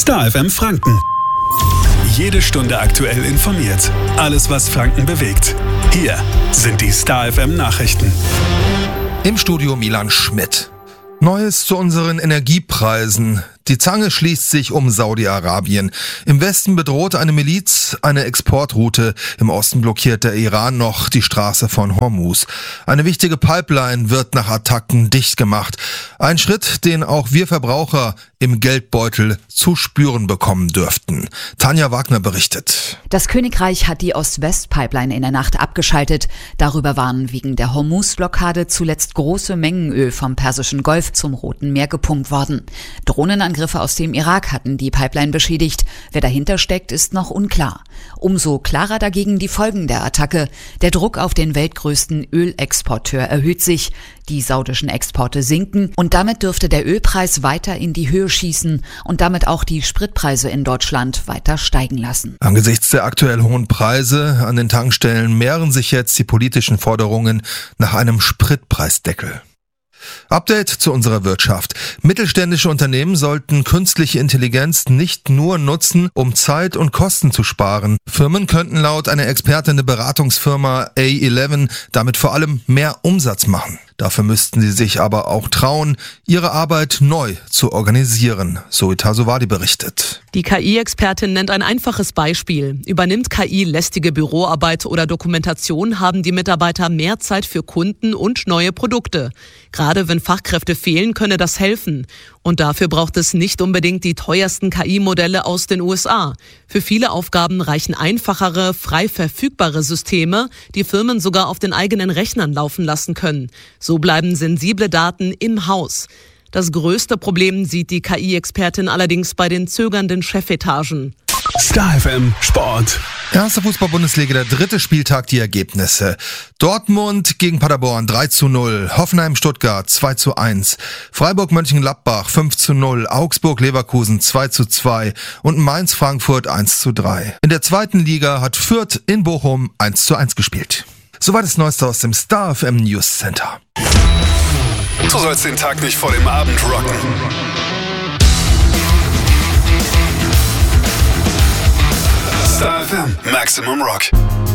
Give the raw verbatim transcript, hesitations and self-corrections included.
Star F M Franken. Jede Stunde aktuell informiert. Alles, was Franken bewegt. Hier sind die Star F M Nachrichten. Im Studio Milan Schmidt. Neues zu unseren Energiepreisen. Die Zange schließt sich um Saudi-Arabien. Im Westen bedroht eine Miliz eine Exportroute. Im Osten blockiert der Iran noch die Straße von Hormuz. Eine wichtige Pipeline wird nach Attacken dicht gemacht. Ein Schritt, den auch wir Verbraucher im Geldbeutel zu spüren bekommen dürften. Tanja Wagner berichtet. Das Königreich hat die Ost-West-Pipeline in der Nacht abgeschaltet. Darüber waren wegen der Hormuz-Blockade zuletzt große Mengen Öl vom Persischen Golf zum Roten Meer gepumpt worden. Drohnenangriffe aus dem Irak hatten die Pipeline beschädigt. Wer dahinter steckt, ist noch unklar. Umso klarer dagegen die Folgen der Attacke. Der Druck auf den weltgrößten Ölexporteur erhöht sich. Die saudischen Exporte sinken und damit dürfte der Ölpreis weiter in die Höhe schießen und damit auch die Spritpreise in Deutschland weiter steigen lassen. Angesichts der aktuell hohen Preise an den Tankstellen mehren sich jetzt die politischen Forderungen nach einem Spritpreisdeckel. Update zu unserer Wirtschaft. Mittelständische Unternehmen sollten künstliche Intelligenz nicht nur nutzen, um Zeit und Kosten zu sparen. Firmen könnten laut einer Expertin der Beratungsfirma A elf damit vor allem mehr Umsatz machen. Dafür müssten sie sich aber auch trauen, ihre Arbeit neu zu organisieren, so Tasovadi berichtet. Die K I-Expertin nennt ein einfaches Beispiel. Übernimmt K I lästige Büroarbeit oder Dokumentation, haben die Mitarbeiter mehr Zeit für Kunden und neue Produkte. Gerade wenn Fachkräfte fehlen, könne das helfen. Und dafür braucht es nicht unbedingt die teuersten K I-Modelle aus den U S A. Für viele Aufgaben reichen einfachere, frei verfügbare Systeme, die Firmen sogar auf den eigenen Rechnern laufen lassen können. So bleiben sensible Daten im Haus. Das größte Problem sieht die K I-Expertin allerdings bei den zögernden Chefetagen. Star F M Sport. Erste Fußball-Bundesliga, der dritte Spieltag, die Ergebnisse. Dortmund gegen Paderborn drei zu null, Hoffenheim-Stuttgart zwei zu eins, Freiburg-Mönchengladbach fünf zu null, Augsburg-Leverkusen zwei zu zwei und Mainz-Frankfurt eins zu drei. In der zweiten Liga hat Fürth in Bochum eins zu eins gespielt. Soweit das Neueste aus dem Star F M News Center. Du sollst den Tag nicht vor dem Abend rocken. Star F M Maximum Rock.